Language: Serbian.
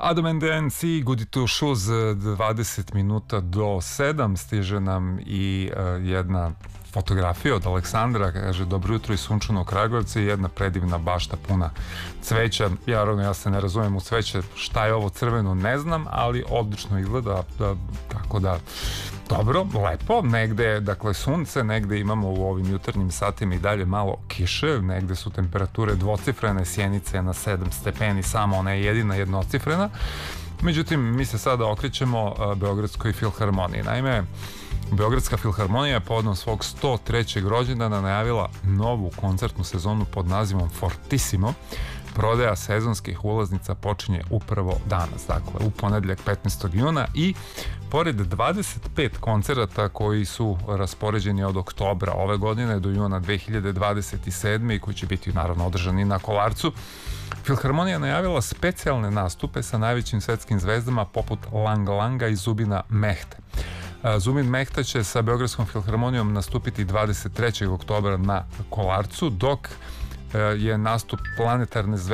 Adam and the NC, Goody Two Shoes, 20 minuta do 7, stiže nam i jedna fotografija od Aleksandra, kaže dobro jutro iz sunčanog Kragujevca i jedna predivna bašta puna cveća. Ja se ne razumem u cveće, šta je ovo crveno ne znam, ali odlično izgleda, tako da dobro, lepo, negde dakle sunce, negde imamo u ovim jutarnjim satima i dalje malo kiše, negde su temperature dvocifrene, Sjenica je na 7 stepeni, samo ona je jedina jednocifrena. Međutim, mi se sada okrećemo Beogradskoj filharmoniji. Naime, Beogradska filharmonija je povodom svog 103. rođendana najavila novu koncertnu sezonu pod nazivom Fortissimo. Prodaja sezonskih ulaznica počinje upravo danas, dakle u ponedjeljak 15. juna, i pored 25 koncerata koji su raspoređeni od oktobra ove godine do juna 2027. i koji će biti naravno održani na Kolarcu, Filharmonija najavila specijalne nastupe sa najvećim svetskim zvezdama poput Lang Langa i Zubina Mehte. Zubin Mehta će sa Beogradskom filharmonijom nastupiti 23. oktobra na Kolarcu, dok je nastup planetarne zvezde